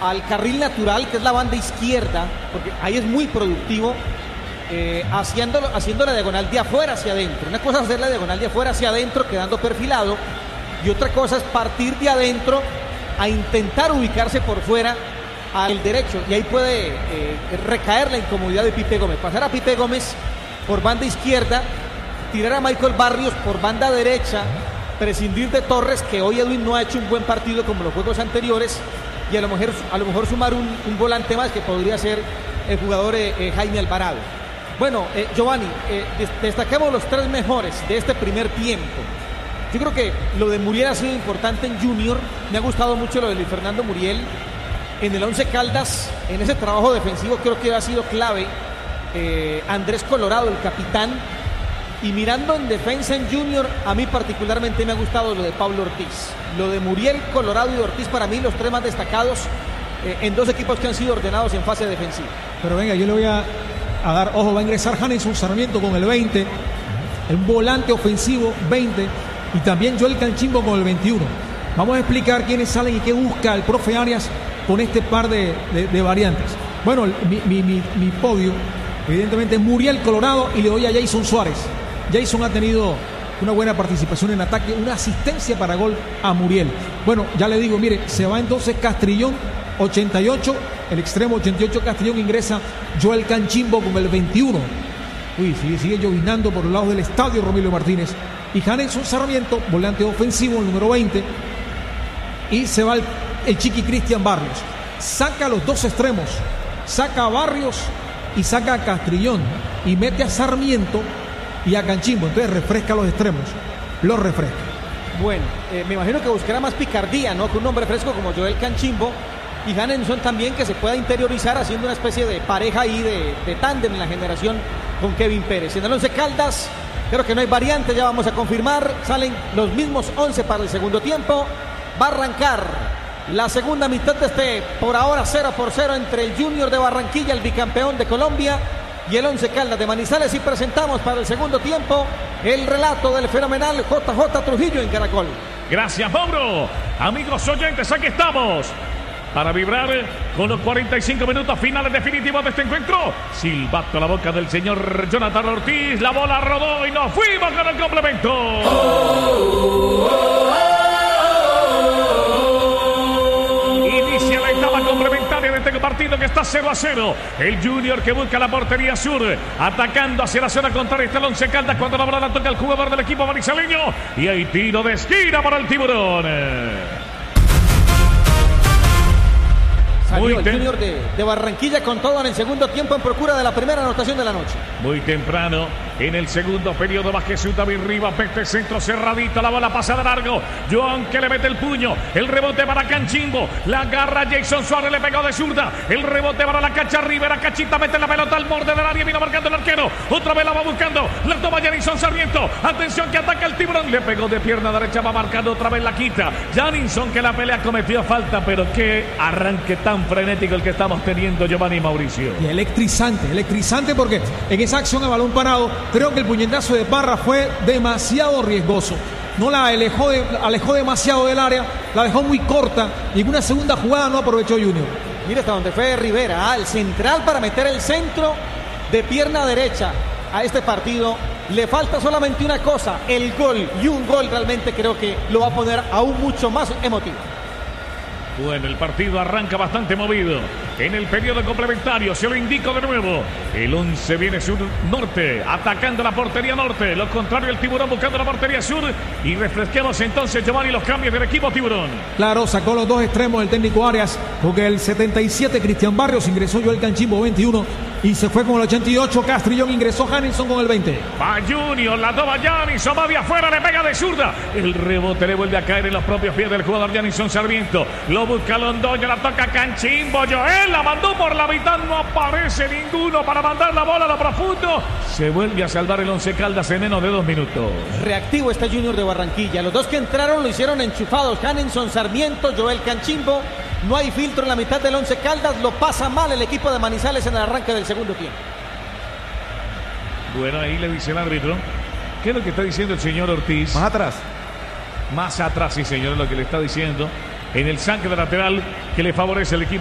al carril natural, que es la banda izquierda, porque ahí es muy productivo, haciendo la diagonal de afuera hacia adentro. Una cosa es hacer la diagonal de afuera hacia adentro, quedando perfilado, y otra cosa es partir de adentro a intentar ubicarse por fuera al derecho, y ahí puede recaer la incomodidad de Pipe Gómez. Pasar a Pipe Gómez por banda izquierda, tirar a Michael Barrios por banda derecha, prescindir de Torres, que hoy Edwin no ha hecho un buen partido como los juegos anteriores, y a lo mejor sumar un volante más, que podría ser el jugador Jaime Alvarado. Bueno, Giovanni, destacamos los tres mejores de este primer tiempo. Yo creo que lo de Muriel ha sido importante en Junior. Me ha gustado mucho lo de Luis Fernando Muriel. En el Once Caldas, en ese trabajo defensivo, creo que ha sido clave Andrés Colorado, el capitán. Y mirando en defensa en Junior, a mí particularmente me ha gustado lo de Pablo Ortiz. Lo de Muriel, Colorado y Ortiz, para mí los tres más destacados en dos equipos que han sido ordenados en fase defensiva. Pero venga, yo le voy a dar, ojo, va a ingresar Janeson Sarmiento con el 20, un volante ofensivo 20, y también Joel Canchimbo con el 21. Vamos a explicar quiénes salen y qué busca el profe Arias con este par de variantes. Bueno, mi podio, evidentemente, Muriel, Colorado, y le doy a Jason Suárez. Jason ha tenido una buena participación en ataque, una asistencia para gol a Muriel. Bueno, ya le digo, mire, se va entonces Castrillón, 88, el extremo 88 Castrillón, ingresa Joel Canchimbo con el 21. Uy, sigue llovinando por los lados del estadio Romilio Martínez. Y Janeson Sarmiento, volante ofensivo, el número 20. Y se va el Chiqui Cristian Barrios. Saca a los dos extremos, saca a Barrios y saca a Castrillón. Y mete a Sarmiento y a Canchimbo. Entonces refresca los extremos, los refresca. Bueno, me imagino que buscará más picardía, ¿no? Con un hombre fresco como Joel Canchimbo. Y Janeson también, que se pueda interiorizar haciendo una especie de pareja ahí de tándem en la generación con Kevin Pérez. En el Once Caldas, creo que no hay variante, ya vamos a confirmar. Salen los mismos 11 para el segundo tiempo. Va a arrancar la segunda mitad de este, por ahora 0-0 entre el Junior de Barranquilla, el bicampeón de Colombia, y el Once Caldas de Manizales. Y presentamos para el segundo tiempo el relato del fenomenal JJ Trujillo en Caracol. Gracias, Mauro. Amigos oyentes, aquí estamos para vibrar con los 45 minutos finales definitivos de este encuentro. Silbato a la boca del señor Jonathan Ortiz. La bola rodó y nos fuimos con el complemento. Inicia la etapa complementaria de este partido que está 0-0. El Junior que busca la portería sur, atacando hacia la zona contraria. Está el Once Caldas cuando la bola la toca el jugador del equipo manizaleño. Y hay tiro de esquina para el Tiburón. Salió el Junior de Barranquilla con todo en el segundo tiempo en procura de la primera anotación de la noche. Muy temprano en el segundo periodo va Jesús David Rivas, peste centro cerradito, la bola pasa de largo. Joan que le mete el puño, el rebote para Canchimbo, la agarra Jason Suárez, le pegó de zurda, el rebote para la Cacha Rivera, Cachita mete la pelota al borde del área, vino marcando el arquero, otra vez la va buscando, la toma Janinson Sarmiento, atención que ataca el Tiburón, le pegó de pierna derecha, va marcando otra vez, la quita Janinson, que la pelea cometió falta, pero qué arranque tan frenético el que estamos teniendo, Giovanni Mauricio. Y electrizante porque en esa acción a balón parado, creo que el puñetazo de Parra fue demasiado riesgoso. No la alejó demasiado del área, la dejó muy corta y en una segunda jugada no aprovechó Junior. Mira hasta donde fue Rivera, al central para meter el centro de pierna derecha a este partido. Le falta solamente una cosa, el gol, y un gol realmente creo que lo va a poner aún mucho más emotivo. Bueno, el partido arranca bastante movido. En el periodo complementario, se lo indico de nuevo. El 11 viene sur-norte, atacando la portería norte. Lo contrario, el Tiburón buscando la portería sur. Y refresquemos entonces, Giovanni, los cambios del equipo Tiburón. Claro, sacó los dos extremos del técnico Arias, porque el 77 Cristian Barrios ingresó Joel Canchimbo 21 y se fue con el 88 Castrillón, ingresó Janinson con el 20. Va Junior, la toma Janinson, va de afuera, le pega de zurda. El rebote le vuelve a caer en los propios pies del jugador Janinson Sarmiento. Lo busca Londoño, la toca Canchimbo, Joel la mandó por la mitad, no aparece ninguno para mandar la bola a lo profundo. Se vuelve a salvar el Once Caldas en menos de 2 minutos. Reactivo este Junior de Barranquilla. Los dos que entraron lo hicieron enchufados. Janinson Sarmiento, Joel Canchimbo. No hay filtro en la mitad del Once Caldas. Lo pasa mal el equipo de Manizales en el arranque del segundo tiempo. Bueno, ahí le dice el árbitro. ¿Qué es lo que está diciendo el señor Ortiz? Más atrás. Más atrás, sí señor, es lo que le está diciendo. En el saque de lateral que le favorece el equipo.